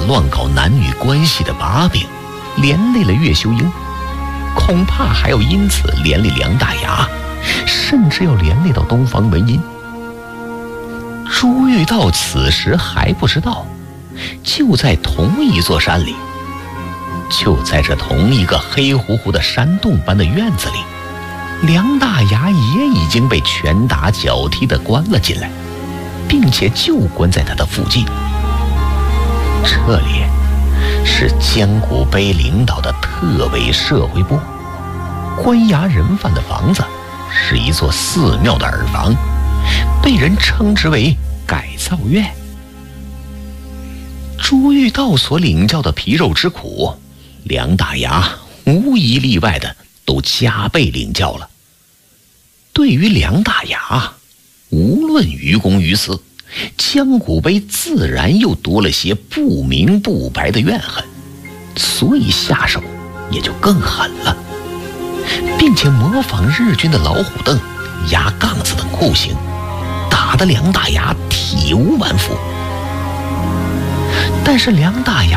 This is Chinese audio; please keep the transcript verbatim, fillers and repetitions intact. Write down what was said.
乱搞男女关系的把柄，连累了岳秀英，恐怕还要因此连累梁大牙，甚至要连累到东方文音。朱玉道此时还不知道，就在同一座山里，就在这同一个黑乎乎的山洞般的院子里，梁大牙也已经被拳打脚踢地关了进来，并且就关在他的附近。这里是江古碑领导的特委社会部，关押人犯的房子是一座寺庙的耳房，被人称之为改造院。朱玉道所领教的皮肉之苦，梁大牙无一例外的都加倍领教了。对于梁大牙，无论于公于私，江古碑自然又多了些不明不白的怨恨，所以下手也就更狠了，并且模仿日军的老虎凳、压杠子等酷刑，打得梁大牙体无完肤。但是梁大牙